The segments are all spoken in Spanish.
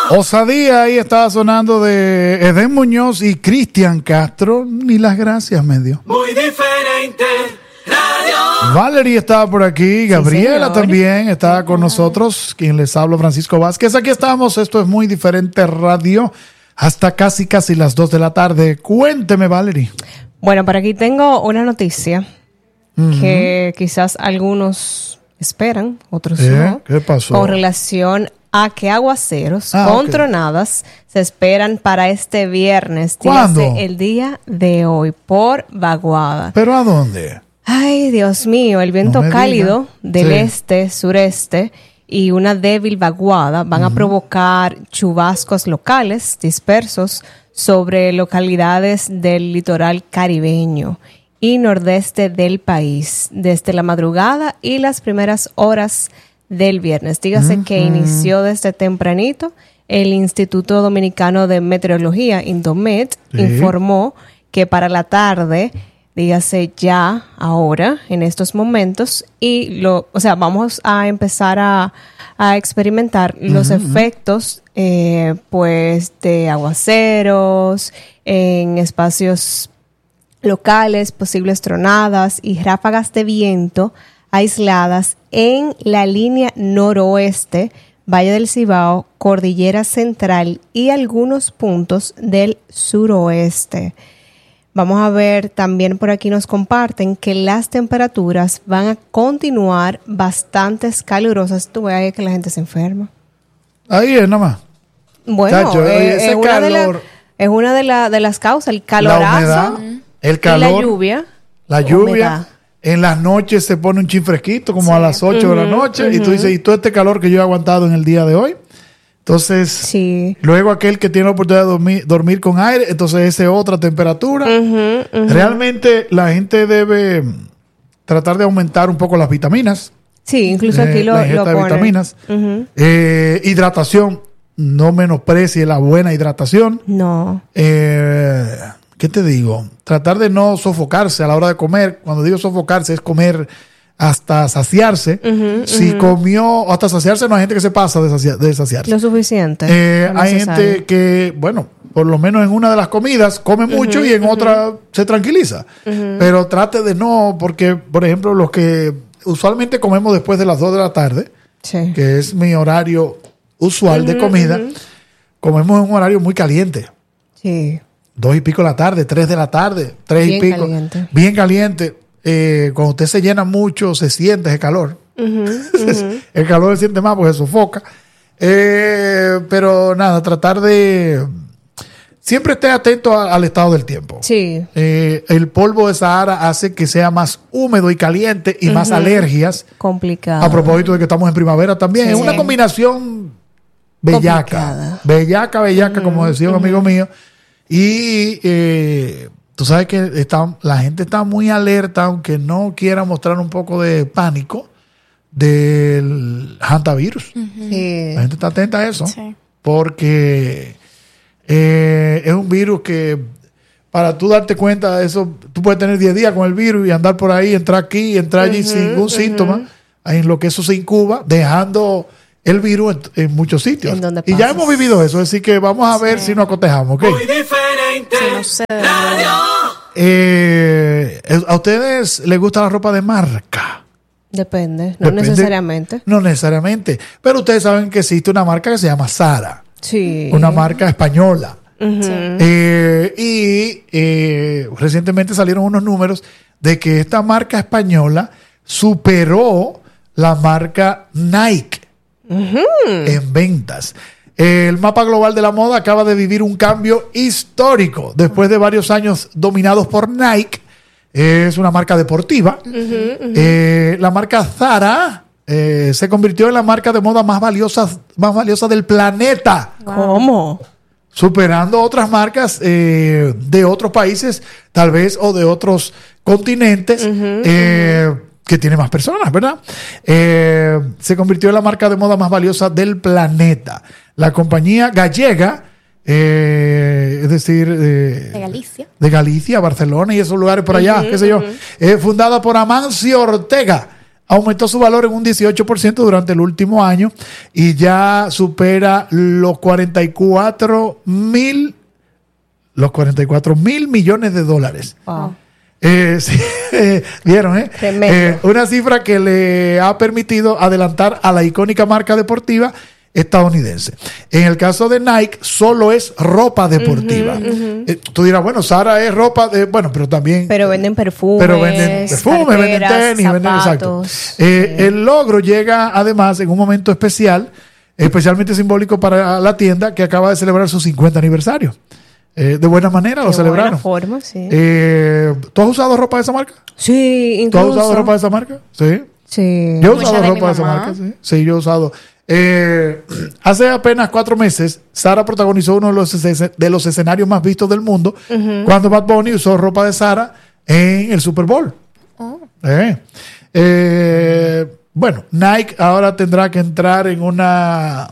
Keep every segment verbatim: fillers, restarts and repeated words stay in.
Osadía, ahí estaba sonando de Edén Muñoz y Cristian Castro. Ni las gracias me dio. Muy diferente radio. Valerie estaba por aquí, Gabriela sí, también estaba con nosotros, quien les habla, Francisco Vázquez. Aquí estamos, esto es Muy Diferente Radio, hasta casi casi las dos de la tarde. Cuénteme, Valerie. Bueno, por aquí tengo una noticia Uh-huh. que quizás algunos esperan, otros ¿Eh? no. ¿Qué pasó? Con relación a que aguaceros Ah, con ok. tronadas se esperan para este viernes, ¿Cuándo? dígase el día de hoy, por vaguada. ¿Pero a dónde? Ay, Dios mío, el viento No me cálido diga. del Sí. este, sureste y una débil vaguada van a provocar chubascos locales dispersos sobre localidades del litoral caribeño y nordeste del país desde la madrugada y las primeras horas del viernes. Dígase que inició desde tempranito. El Instituto Dominicano de Meteorología, Indomet, Sí. informó que para la tarde, dígase ya, ahora, en estos momentos, y lo, o sea, vamos a empezar a, a experimentar los efectos, eh, pues, de aguaceros en espacios locales, posibles tronadas y ráfagas de viento aisladas en la línea noroeste, Valle del Cibao, Cordillera Central y algunos puntos del suroeste. Vamos a ver, también por aquí nos comparten que las temperaturas van a continuar bastante calurosas. Tú ves que la gente se enferma. Ahí es nada más. Bueno, Chacho, eh, ese es, una de la- calor. es una de, la- de las causas, el La calorazo humedad, el y calor, la lluvia. la lluvia. humedad. En las noches se pone un chin fresquito, como a las ocho de la noche, y tú dices, ¿y todo este calor que yo he aguantado en el día de hoy? Entonces, Sí. luego aquel que tiene la oportunidad de dormir, dormir con aire, entonces esa es otra temperatura. Ujú, ujú. Realmente la gente debe tratar de aumentar un poco las vitaminas. Sí, incluso aquí eh, lo, la lo ingesta de ponen. vitaminas. Ujú. Eh, hidratación, no menosprecie la buena hidratación. No. Eh, ¿Qué te digo? Tratar de no sofocarse a la hora de comer. Cuando digo sofocarse es comer hasta saciarse. Ujú, Si ujú. comió hasta saciarse, no hay gente que se pasa de, sacia- de saciarse. Lo suficiente. Eh, lo hay necesario. gente que, bueno, por lo menos en una de las comidas come mucho y en otra se tranquiliza. Pero trate de no, porque, por ejemplo, los que usualmente comemos después de las dos de la tarde, Sí. que es mi horario usual de comida, comemos en un horario muy caliente. Sí. Dos y pico de la tarde, tres de la tarde, tres Bien y pico. caliente. Bien caliente. Eh, cuando usted se llena mucho, se siente ese calor. El calor se siente más porque se sofoca. Eh, pero nada, tratar de... Siempre esté atento a- al estado del tiempo. Sí. Eh, el polvo de Sahara hace que sea más húmedo y caliente y más alergias. Complicado. A propósito de que estamos en primavera también. Sí. Es una combinación bellaca. Complicada. Bellaca, bellaca, como decía un amigo mío. Y eh, tú sabes que está, la gente está muy alerta, aunque no quiera mostrar un poco de pánico, del hantavirus. Sí. La gente está atenta a eso. Sí. Porque eh, es un virus que, para tú darte cuenta de eso, tú puedes tener diez días con el virus y andar por ahí, entrar aquí, entrar allí sin ningún síntoma, en lo que eso se incuba, dejando el virus en, en muchos sitios. En donde Y ya pasas. hemos vivido eso, así que vamos a ver si nos acotejamos, ¿ok? Muy diferente Sí, no sé. radio. Eh, ¿A ustedes les gusta la ropa de marca? Depende. No Depende. necesariamente. No necesariamente, pero ustedes saben que existe una marca que se llama Zara, Sí. una marca española. Ujú. Eh, y eh, recientemente salieron unos números de que esta marca española superó la marca Nike en ventas. El mapa global de la moda acaba de vivir un cambio histórico después de varios años dominados por Nike. Es una marca deportiva. Eh, la marca Zara eh, se convirtió en la marca de moda más valiosa, más valiosa del planeta, ¿Cómo? superando otras marcas eh, de otros países, tal vez, o de otros continentes, eh, que tiene más personas, ¿verdad? Eh, se convirtió en la marca de moda más valiosa del planeta. La compañía gallega, eh, es decir, eh, De Galicia. de Galicia, Barcelona y esos lugares por allá, qué sé yo, eh, fundada por Amancio Ortega, aumentó su valor en un dieciocho por ciento durante el último año y ya supera los cuarenta y cuatro mil los cuarenta y cuatro mil millones de dólares. Wow. Eh, sí, eh, ¿Vieron? Eh? Eh, una cifra que le ha permitido adelantar a la icónica marca deportiva estadounidense. En el caso de Nike, solo es ropa deportiva. Uh-huh, uh-huh. Eh, tú dirás, bueno, Zara es ropa de... Bueno, pero también... Pero venden perfumes, Pero venden perfumes, venden tenis, zapatos, venden... Exacto. Eh, sí. El logro llega, además, en un momento especial, especialmente simbólico para la tienda, que acaba de celebrar su cincuenta aniversario. Eh, de buena manera de lo celebraron. De buena forma, sí. Eh, ¿Tú has usado ropa de esa marca? Sí, incluso. ¿Tú has usado ropa de esa marca? Sí. Sí. Yo he usado ropa de, de esa marca, sí. Sí, yo he usado... Eh, hace apenas cuatro meses, Zara protagonizó uno de los, de los escenarios más vistos del mundo, uh-huh. cuando Bad Bunny usó ropa de Zara en el Super Bowl. Oh. Eh. Eh, bueno, Nike ahora tendrá que entrar en una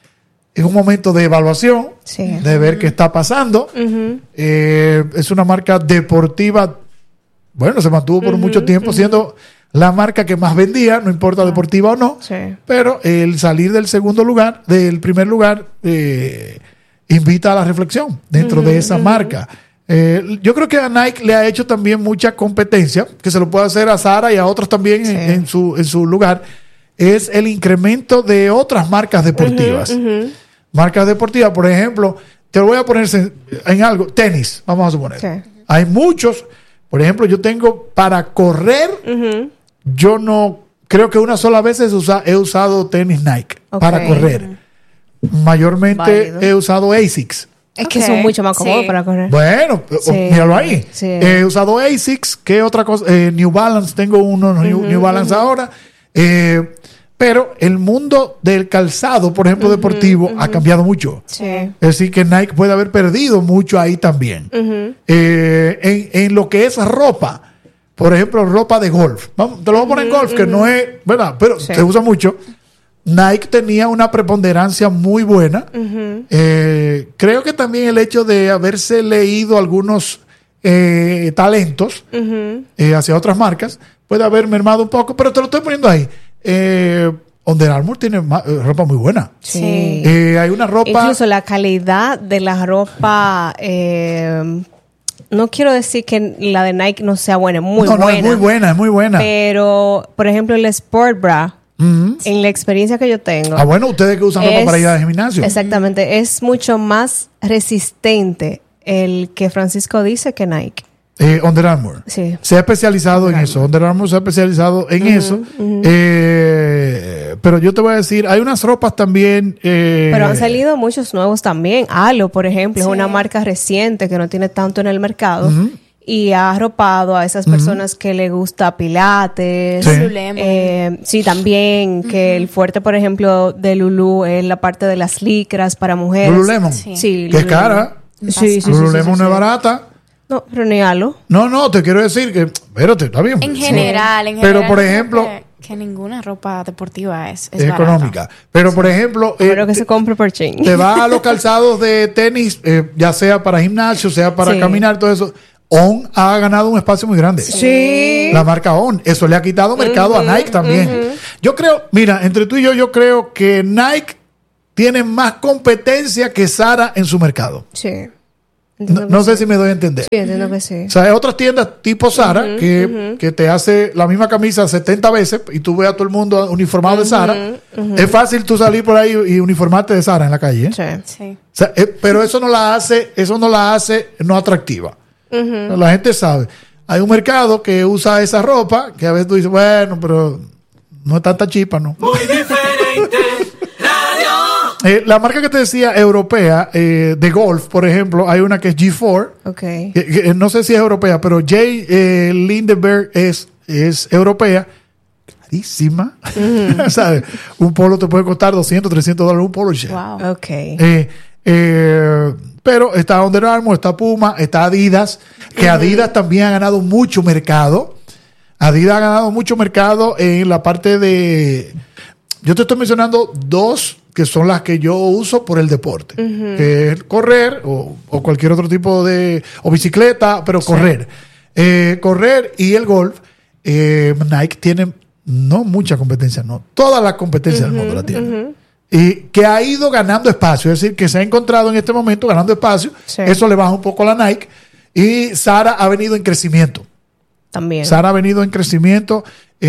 en un momento de evaluación, sí. de ver uh-huh. qué está pasando. Uh-huh. Eh, es una marca deportiva, bueno, se mantuvo por uh-huh. mucho tiempo uh-huh. siendo la marca que más vendía, no importa deportiva o no, sí. pero el salir del segundo lugar, del primer lugar, eh, invita a la reflexión dentro uh-huh, de esa uh-huh. marca. Eh, yo creo que a Nike le ha hecho también mucha competencia, que se lo puede hacer a Zara y a otros también sí. en, en, su, en su lugar, es el incremento de otras marcas deportivas. Uh-huh, uh-huh. Marcas deportivas, por ejemplo, te lo voy a poner en, en algo, tenis, vamos a suponer. Sí. Hay muchos, por ejemplo, yo tengo para correr, uh-huh. yo no, creo que una sola vez he usado, he usado tenis Nike okay. para correr. Mayormente Válido. he usado Asics. Es que okay. son mucho más cómodos sí. para correr. Bueno, sí. míralo ahí. Sí. He usado Asics, ¿qué otra cosa? Eh, New Balance, tengo unos uh-huh, New, New Balance uh-huh. ahora. Eh, pero el mundo del calzado, por ejemplo, uh-huh, deportivo, uh-huh. ha cambiado mucho. Sí. Es decir, que Nike puede haber perdido mucho ahí también. Uh-huh. Eh, en, en lo que es ropa, por ejemplo, ropa de golf. Vamos, te lo voy a poner uh-huh, en golf, uh-huh. que no es, ¿verdad? Pero sí. se usa mucho. Nike tenía una preponderancia muy buena. Uh-huh. Eh, creo que también el hecho de haberse leído algunos eh, talentos uh-huh. eh, hacia otras marcas puede haber mermado un poco, pero te lo estoy poniendo ahí. Eh, Under Armour tiene ma- eh, ropa muy buena. Sí. Eh, hay una ropa... Incluso la calidad de la ropa... Eh, no quiero decir que la de Nike no sea buena, muy no, buena. No, es muy buena, es muy buena. Pero, por ejemplo, el Sport Bra... Uh-huh. En la experiencia que yo tengo. Ah, bueno, ustedes que usan ropa para ir al gimnasio. Exactamente, es mucho más resistente el que Francisco dice que Nike. Eh, Under Armour. Sí. Se ha especializado Under en Armour. eso. Under Armour se ha especializado en uh-huh, eso. Uh-huh. Eh, pero yo te voy a decir, hay unas ropas también. Eh, pero han salido muchos nuevos también. Alo, por ejemplo, sí. es una marca reciente que no tiene tanto en el mercado. Uh-huh. Y ha arropado a esas personas uh-huh. que le gusta pilates. Sí, eh, sí también. Uh-huh. Que el fuerte, por ejemplo, de Lulu es la parte de las licras para mujeres. Lululemon. Sí. sí que es cara. Sí, sí, sí. Lululemon sí, sí, no sí. es barata. No, pero ni Alo. No, no, te quiero decir que... Espérate, está bien. En general, sí. en general. Pero, por ejemplo... Que, que ninguna ropa deportiva es, es, es económica. Pero, sí. por ejemplo... Pero eh, que se compre por chain. Te vas a los calzados de tenis, eh, ya sea para gimnasio, sea para sí. caminar, todo eso... On ha ganado un espacio muy grande. Sí. La marca On. Eso le ha quitado mercado uh-huh, a Nike también. Uh-huh. Yo creo, mira, entre tú y yo, yo creo que Nike tiene más competencia que Zara en su mercado. Sí. No, no sé si me doy a entender. Sí, entiendo que sí. O sea, hay otras tiendas tipo Zara uh-huh, que, uh-huh. que te hace la misma camisa setenta veces y tú ves a todo el mundo uniformado uh-huh, de Zara. Uh-huh. Es fácil tú salir por ahí y uniformarte de Zara en la calle. ¿eh? Sí. sí. O sea, eh, pero eso no la hace, eso no la hace no atractiva. Uh-huh. La gente sabe. Hay un mercado que usa esa ropa que a veces tú dices, bueno, pero no es tanta chipa, ¿no? Muy diferente. Radio. Eh, la marca que te decía europea eh, de golf, por ejemplo, hay una que es G cuatro. Okay. Que, que, no sé si es europea, pero Jay eh, Lindeberg es, es europea. Carísima. Uh-huh. ¿Sabes? Un polo te puede costar doscientos, trescientos dólares un polo. Wow. Ok. Eh, eh, pero está Under Armour, está Puma, está Adidas, que Adidas también ha ganado mucho mercado. Adidas ha ganado mucho mercado en la parte de... Yo te estoy mencionando dos que son las que yo uso por el deporte, uh-huh. que es correr o, o cualquier otro tipo de... o bicicleta, pero sí. correr. Eh, correr y el golf. Eh, Nike tiene no mucha competencia, no, toda la competencia uh-huh, del mundo la tiene. Uh-huh. Y que ha ido ganando espacio, es decir, que se ha encontrado en este momento ganando espacio. Sí. Eso le baja un poco a la Nike. Y Zara ha venido en crecimiento. También. Zara ha venido en crecimiento.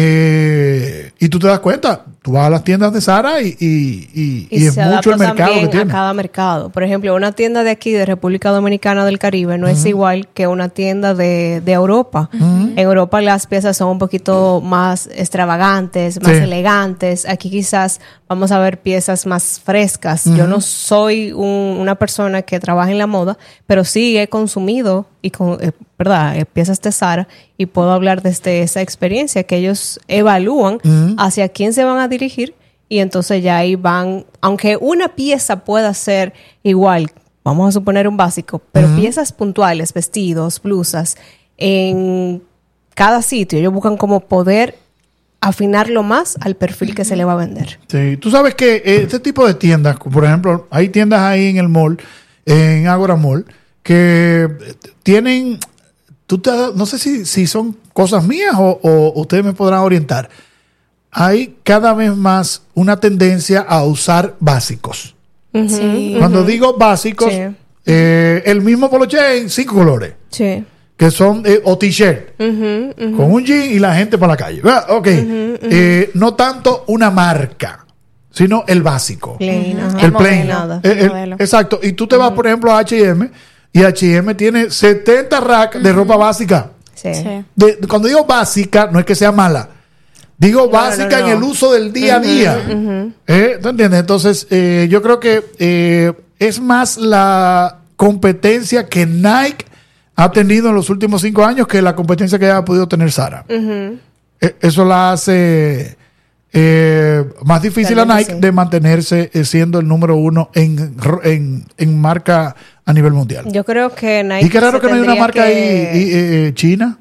Eh, y tú te das cuenta, tú vas a las tiendas de Zara y, y, y, y, y es mucho el mercado que tiene. A cada mercado. Por ejemplo, una tienda de aquí, de República Dominicana del Caribe, no uh-huh. es igual que una tienda de, de Europa. Uh-huh. En Europa las piezas son un poquito más extravagantes, más sí. elegantes. Aquí quizás vamos a ver piezas más frescas. Uh-huh. Yo no soy un, una persona que trabaja en la moda, pero sí he consumido y con, eh, ¿verdad? Eh, piezas de Zara y puedo hablar desde esa experiencia que ellos evalúan uh-huh. hacia quién se van a dirigir y entonces ya ahí van, aunque una pieza pueda ser igual, vamos a suponer un básico, pero uh-huh. piezas puntuales, vestidos, blusas, en cada sitio ellos buscan como poder afinarlo más al perfil que se le va a vender. Sí, tú sabes que este tipo de tiendas, por ejemplo, hay tiendas ahí en el mall, en Agora Mall, que tienen, tú te, no sé si, si son cosas mías o, o ustedes me podrán orientar. Hay cada vez más una tendencia a usar básicos. Uh-huh. Sí. Cuando uh-huh. digo básicos, sí. eh, el mismo poloché en cinco colores. Sí. Que son, eh, o t-shirt, uh-huh, uh-huh. con un jean y la gente para la calle. Ok. Uh-huh, uh-huh. Eh, no tanto una marca, sino el básico. Plain, uh-huh. El, el plain. Nada. El, el, exacto. Y tú te vas, uh-huh. por ejemplo, a H y M y H y M tiene setenta racks uh-huh. de ropa básica. Sí. Sí. De, cuando digo básica, no es que sea mala. Digo no, básica no, no, no. en el uso del día a día. Uh-huh, uh-huh. ¿Eh? ¿Tú entiendes? Entonces, eh, yo creo que eh, es más la competencia que Nike ha tenido en los últimos cinco años que la competencia que haya podido tener Zara. Uh-huh. Eh, eso la hace eh, más difícil También a Nike sí. de mantenerse eh, siendo el número uno en, en, en marca a nivel mundial. Yo creo que Nike. Y qué raro que no hay una marca que... ahí y, eh, china.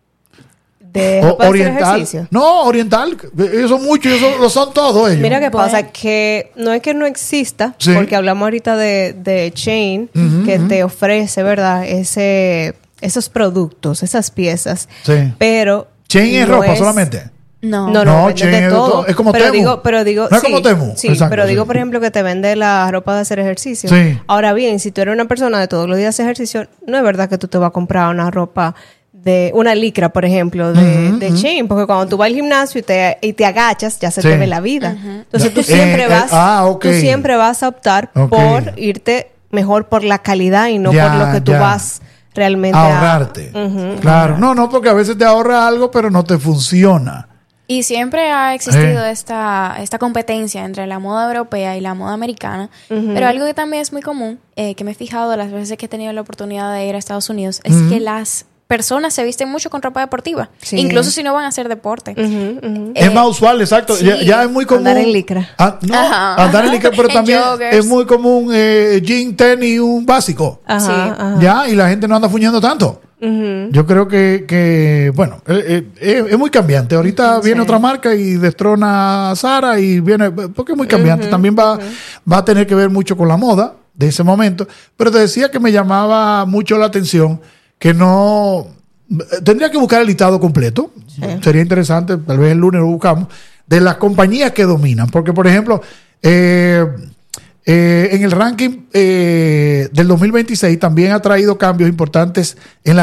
De o, oriental. No, oriental. Ellos son muchos, ellos son, lo son todos ellos. Mira qué pasa, que no es que no exista, sí. porque hablamos ahorita de, de Chain, uh-huh, que uh-huh. te ofrece, ¿verdad? Ese, esos productos, esas piezas. Sí. Pero. Chain es ropa es... solamente. No, no, no, no Chain de todo. todo. Es como pero Temu. Digo, pero digo, no es sí, como Temu. Sí, Exacto, pero sí. digo, por ejemplo, que te vende la ropa de hacer ejercicio. Sí. Ahora bien, si tú eres una persona de todos los días hacer ejercicio, no es verdad que tú te vas a comprar una ropa de una licra, por ejemplo, de, uh-huh, de uh-huh. Chain, porque cuando tú vas al gimnasio y te, y te agachas, ya se sí. te ve la vida. Uh-huh. Entonces tú siempre eh, vas, eh, ah, okay. tú siempre vas a optar okay. por irte mejor por la calidad y no ya, por lo que tú ya. vas realmente a ahorrarte. A, uh-huh, claro, no, no, porque a veces te ahorra algo, pero no te funciona. Y siempre ha existido eh. esta, esta competencia entre la moda europea y la moda americana. Uh-huh. Pero algo que también es muy común, eh, que me he fijado de las veces que he tenido la oportunidad de ir a Estados Unidos, es uh-huh. que las personas se visten mucho con ropa deportiva, sí. incluso si no van a hacer deporte. Uh-huh, uh-huh. Eh, es más usual, exacto. Sí. Ya, ya es muy común. Andar en licra. Ah, no, ajá, andar ajá. en licra, pero también joggers. Es muy común eh, jean, tenis, un básico. Ajá, sí. ajá. Ya, y la gente no anda fuñendo tanto. Uh-huh. Yo creo que, que bueno, eh, eh, es muy cambiante. Ahorita sí. viene otra marca y destrona a Zara y viene, porque es muy cambiante. Uh-huh, también va, uh-huh. va a tener que ver mucho con la moda de ese momento. Pero te decía que me llamaba mucho la atención que no... Tendría que buscar el listado completo. Sí. Sería interesante, tal vez el lunes lo buscamos, de las compañías que dominan. Porque, por ejemplo, eh, eh, en el ranking eh, del dos mil veintiséis también ha traído cambios importantes en la